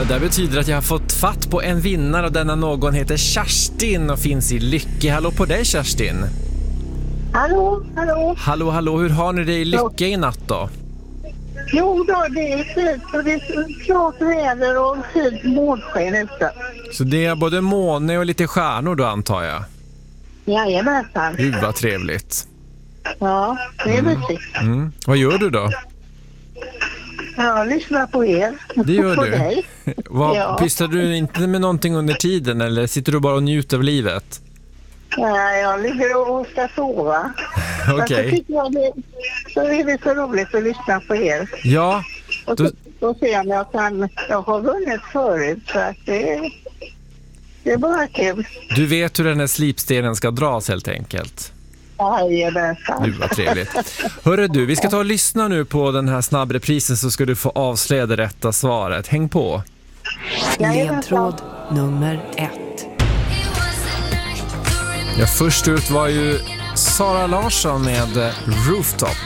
det betyder att jag har fått fatt på en vinnare och denna någon heter Kerstin och finns i Lycke. Hallå på dig, Kerstin. Hallå. Hallå, hur har ni det i Lycke i natt då? Jo då, det är fint och det är klart väder och fint månsken ute. Så det är både måne och lite stjärnor då, antar jag? Jajamensan. Gud vad trevligt. Ja, det är mysigt. Vad gör du då? Jag lyssnar på er. Det gör på du? Dig. Ja. Pysslar du inte med någonting under tiden eller sitter du bara och njuter av livet? Nej, jag ligger och ska sova. Okej. Så är det så roligt att lyssna på er. Ja. Och så ser jag att jag har vunnit förut, så att det är bara kul. Du vet hur den här slipstenen ska dras helt enkelt. Jajamensan. Gud vad trevligt. Hörru du, vi ska ta och lyssna nu på den här snabbreprisen så ska du få avslöja det rätta svaret. Häng på. Ledtråd nummer 1. Ja, först ut var ju Sara Larsson med Rooftop.